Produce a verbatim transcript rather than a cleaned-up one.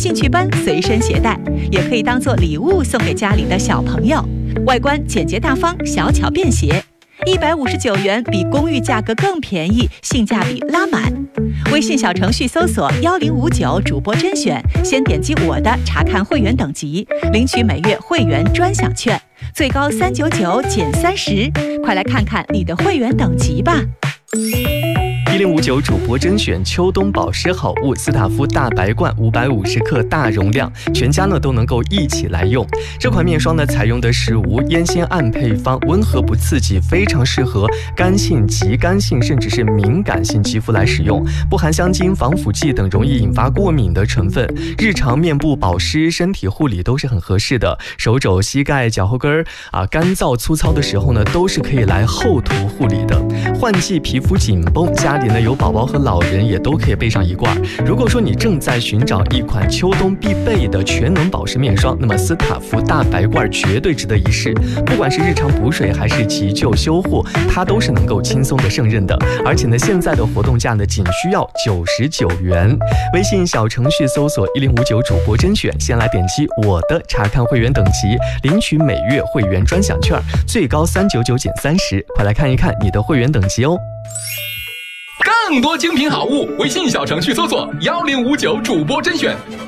兴趣班随身携带，也可以当做礼物送给家里的小朋友。外观简洁大方，小巧便携，一百五十九元比公寓价格更便宜，性价比拉满。微信小程序搜索幺零五九主播甄选，先点击我的查看会员等级，领取每月会员专享券，最高三九九减三十，快来看看你的会员等级吧。 一零五九主播甄选秋冬保湿好物斯塔夫大白罐五百五十克大容量，全家呢都能够一起来用。这款面霜呢采用的是无烟酰胺配方，温和不刺激，非常适合干性、极干性甚至是敏感性肌肤来使用，不含香精、防腐剂等容易引发过敏的成分，日常面部保湿、身体护理都是很合适的。手肘、膝盖、脚后跟啊，干燥粗糙的时候呢，都是可以来厚涂护理的。换季皮肤紧绷，家里呢有宝宝和老人也都可以备上一罐。如果说你正在寻找一款秋冬必备的全能保湿面霜，那么斯塔夫大白罐绝对值得一试。不管是日常补水还是急救修护，它都是能够轻松的胜任的。而且呢，现在的活动价呢，仅需要九十九元。微信小程序搜索一零五九主播甄选，先来点击我的查看会员等级，领取每月会员专享券，最高三九九减三十。快来看一看你的会员等级哦。 更多精品好物，微信小程序搜索幺零五九主播甄选。